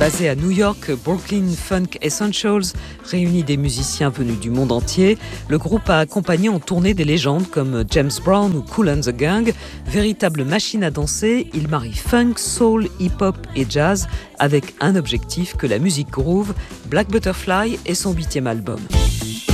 Basé à New York, Brooklyn Funk Essentials réunit des musiciens venus du monde entier. Le groupe a accompagné en tournée des légendes comme James Brown ou Kool and the Gang. Véritable machine à danser, il marie funk, soul, hip-hop et jazz avec un objectif, que la musique groove. Black Butterfly est son 8e album.